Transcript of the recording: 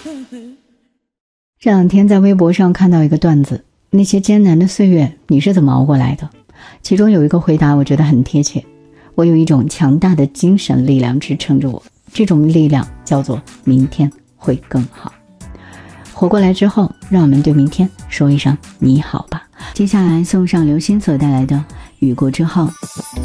这两天在微博上看到一个段子，那些艰难的岁月你是怎么熬过来的？其中有一个回答我觉得很贴切，我有一种强大的精神力量支撑着我，这种力量叫做明天会更好。活过来之后，让我们对明天说一声你好吧。接下来送上刘星所带来的雨过之后。